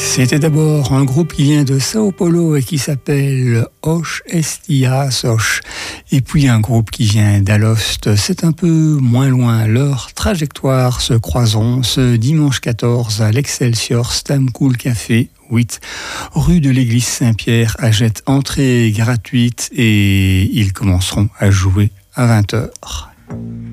C'était d'abord un groupe qui vient de Sao Paulo et qui s'appelle Osh Estias Osh. Et puis un groupe qui vient d'Alost. C'est un peu moins loin. Leurs trajectoires se croiseront ce dimanche 14 à l'Excelsior Stamcool Café, 8, rue de l'église Saint-Pierre, à Jette. Entrée gratuite et ils commenceront à jouer à 20h.